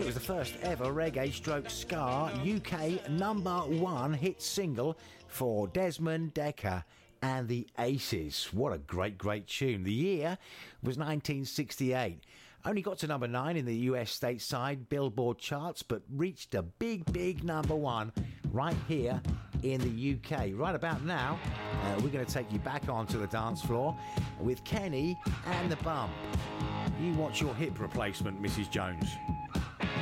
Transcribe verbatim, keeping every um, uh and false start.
was the first ever reggae stroke ska U K number one hit single for Desmond Dekker and the Aces. What a great, great tune. The year was nineteen sixty-eight. Only got to number nine in the U S stateside Billboard charts, but reached a big, big number one right here in the U K. Right about now, uh, we're going to take you back onto the dance floor with Kenny and the Bump. You watch your hip replacement, Missus Jones.